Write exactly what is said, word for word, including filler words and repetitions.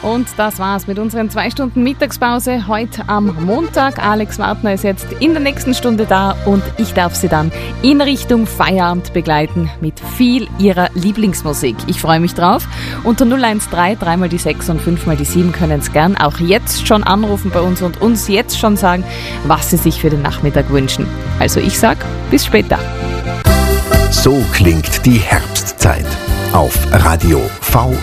Und das war's mit unseren zwei Stunden Mittagspause heute am Montag. Alex Wartner ist jetzt in der nächsten Stunde da und ich darf Sie dann in Richtung Feierabend begleiten mit viel Ihrer Lieblingsmusik. Ich freue mich drauf. Unter null eins drei, drei mal die sechs und fünf mal die sieben können Sie gern auch jetzt schon anrufen bei uns und uns jetzt schon sagen, was Sie sich für den Nachmittag wünschen. Also ich sag, bis später. So klingt die Herbstzeit auf Radio V